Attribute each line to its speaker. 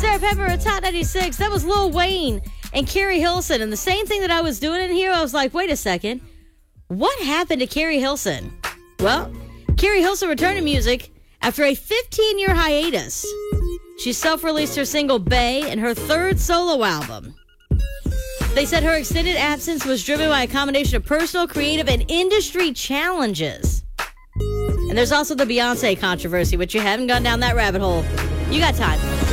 Speaker 1: Sarah Pepper at Top 96. That was Lil Wayne and Carrie Hilson. And the same thing that I was doing in here, I was like, wait a second. What happened to Carrie Hilson? Well, Carrie Hilson returned to music after a 15-year hiatus. She self-released her single, Bay, and her third solo album. They said her extended absence was driven by a combination of personal, creative, and industry challenges. And there's also the Beyonce controversy, but you haven't gone down that rabbit hole. You got time.